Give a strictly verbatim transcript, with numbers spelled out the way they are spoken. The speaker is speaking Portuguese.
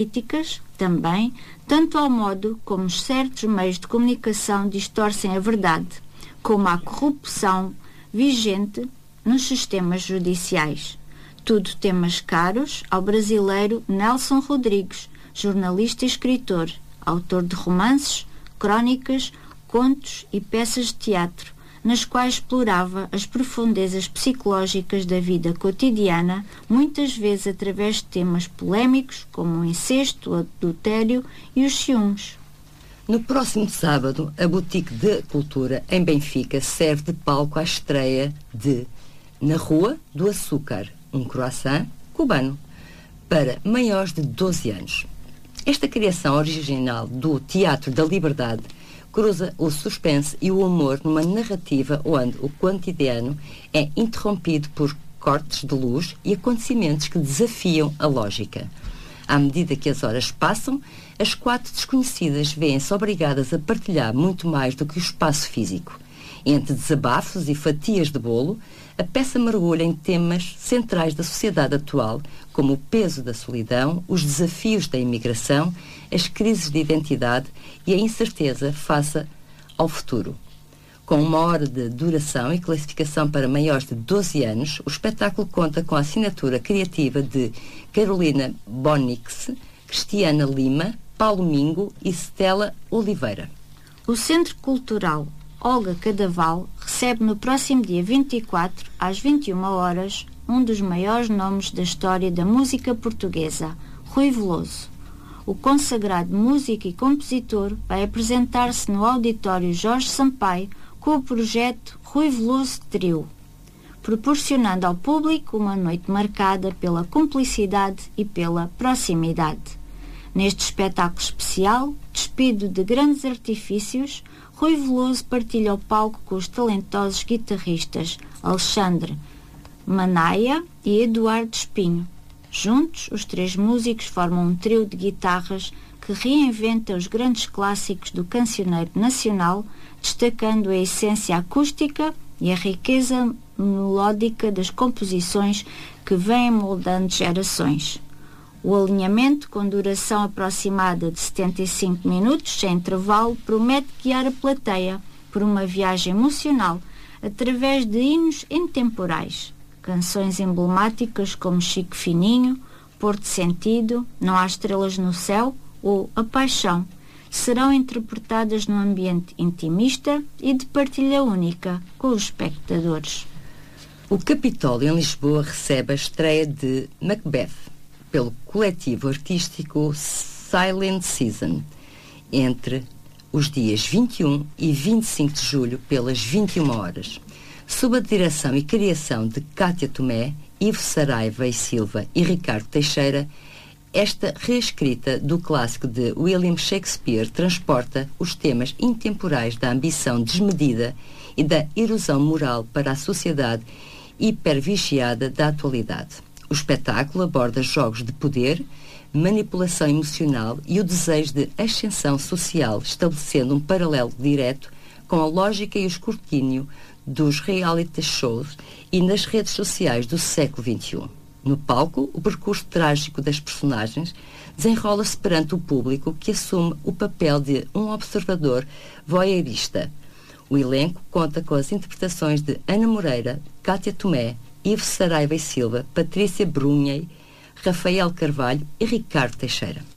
críticas, também, tanto ao modo como certos meios de comunicação distorcem a verdade, como a corrupção vigente nos sistemas judiciais. Tudo temas caros ao brasileiro Nelson Rodrigues, jornalista e escritor, autor de romances, crónicas, contos e peças de teatro, nas quais explorava as profundezas psicológicas da vida cotidiana, muitas vezes através de temas polémicos como o incesto, o adultério e os ciúmes. No próximo sábado, a Boutique de Cultura, em Benfica, serve de palco à estreia de Na Rua do Açúcar, um croissant cubano, para maiores de doze anos. Esta criação original do Teatro da Liberdade cruza o suspense e o humor numa narrativa onde o cotidiano é interrompido por cortes de luz e acontecimentos que desafiam a lógica. À medida que as horas passam, as quatro desconhecidas vêem-se obrigadas a partilhar muito mais do que o espaço físico. Entre desabafos e fatias de bolo, a peça mergulha em temas centrais da sociedade atual, como o peso da solidão, os desafios da imigração, as crises de identidade e a incerteza face ao futuro. Com uma hora de duração e classificação para maiores de doze anos, o espetáculo conta com a assinatura criativa de Carolina Bonix, Cristiana Lima, Paulo Mingo e Stella Oliveira. O Centro Cultural Olga Cadaval recebe no próximo dia vinte e quatro, às vinte e uma horas, um dos maiores nomes da história da música portuguesa, Rui Veloso. O consagrado músico e compositor vai apresentar-se no auditório Jorge Sampaio com o projeto Rui Veloso Trio, proporcionando ao público uma noite marcada pela cumplicidade e pela proximidade. Neste espetáculo especial, despido de grandes artifícios, Rui Veloso partilha o palco com os talentosos guitarristas Alexandre Manaia e Eduardo Espinho. Juntos, os três músicos formam um trio de guitarras que reinventa os grandes clássicos do cancioneiro nacional, destacando a essência acústica e a riqueza melódica das composições que vêm moldando gerações. O alinhamento, com duração aproximada de setenta e cinco minutos, sem intervalo, promete guiar a plateia por uma viagem emocional através de hinos intemporais. Canções emblemáticas como Chico Fininho, Porto Sentido, Não Há Estrelas no Céu ou A Paixão serão interpretadas num ambiente intimista e de partilha única com os espectadores. O Capitólio, em Lisboa, recebe a estreia de Macbeth pelo coletivo artístico Silent Season, entre os dias vinte e um e vinte e cinco de julho, pelas vinte e uma horas. Sob a direção e criação de Cátia Tomé, Ivo Saraiva e Silva e Ricardo Teixeira, esta reescrita do clássico de William Shakespeare transporta os temas intemporais da ambição desmedida e da erosão moral para a sociedade hipervigiada da atualidade. O espetáculo aborda jogos de poder, manipulação emocional e o desejo de ascensão social, estabelecendo um paralelo direto com a lógica e o escrutínio dos reality shows e nas redes sociais do século vinte e um. No palco, o percurso trágico das personagens desenrola-se perante o público, que assume o papel de um observador voyeurista. O elenco conta com as interpretações de Ana Moreira, Cátia Tomé, Ivo Saraiva e Silva, Patrícia Brunhei, Rafael Carvalho e Ricardo Teixeira.